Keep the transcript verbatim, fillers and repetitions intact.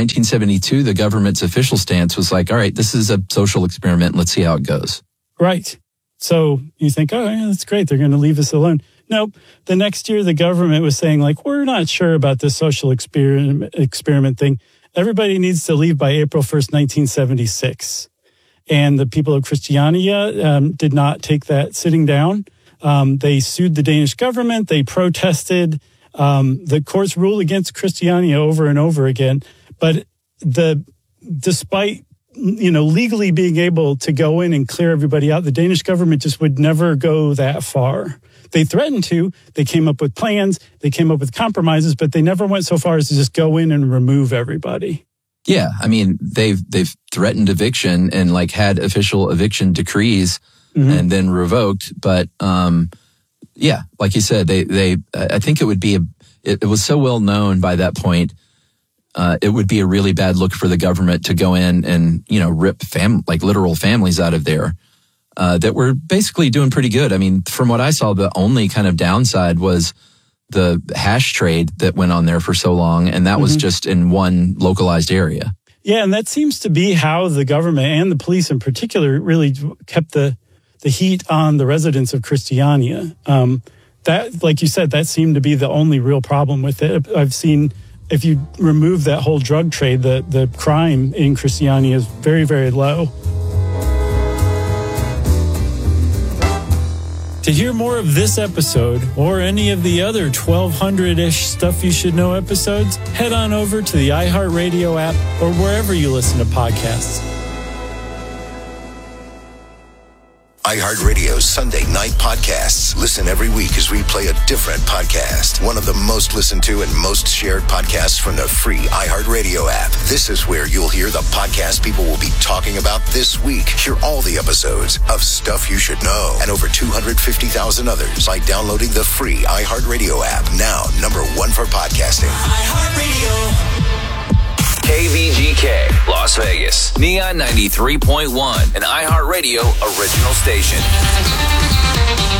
nineteen seventy-two, the government's official stance was like, all right, this is a social experiment. Let's see how it goes. Right. So you think, oh, yeah, that's great. They're going to leave us alone. Nope. The next year, the government was saying, like, we're not sure about this social experiment, experiment thing. Everybody needs to leave by April first, nineteen seventy-six. And the people of Christiania um, did not take that sitting down. Um, they sued the Danish government. They protested. Um, the courts ruled against Christiania over and over again. But the despite, you know, legally being able to go in and clear everybody out, the Danish government just would never go that far. They threatened to. They came up with plans. They came up with compromises, but they never went so far as to just go in and remove everybody. Yeah, I mean, they've they've threatened eviction and like had official eviction decrees mm-hmm. and then revoked. But um, yeah, like you said, they they I think it would be a it, it was so well known by that point. Uh, it would be a really bad look for the government to go in and you know rip fam like literal families out of there uh, that were basically doing pretty good. I mean, from what I saw, the only kind of downside was the hash trade that went on there for so long, and that mm-hmm. was just in one localized area. Yeah, and that seems to be how the government and the police in particular really kept the the heat on the residents of Christiania. Um, that, like you said, that seemed to be the only real problem with it. I've seen, if you remove that whole drug trade, the, the crime in Christiania is very, very low. To hear more of this episode or any of the other twelve hundred-ish Stuff You Should Know episodes, head on over to the iHeartRadio app or wherever you listen to podcasts. iHeartRadio's Sunday night podcasts. Listen every week as we play a different podcast. One of the most listened to and most shared podcasts from the free iHeartRadio app. This is where you'll hear the podcast people will be talking about this week. Hear all the episodes of Stuff You Should Know and over two hundred fifty thousand others by downloading the free iHeartRadio app. Now, number one for podcasting. iHeartRadio. K V G K, Las Vegas. Neon ninety-three point one, an iHeartRadio original station.